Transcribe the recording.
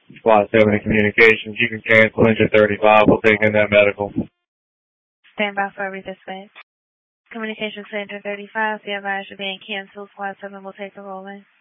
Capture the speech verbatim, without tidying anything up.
Squad seven in communications. You can cancel engine thirty-five. We'll take in that medical. Stand by for redispatch. Communications Center thirty-five, the advice you're being canceled. Squad seven will take the roll in.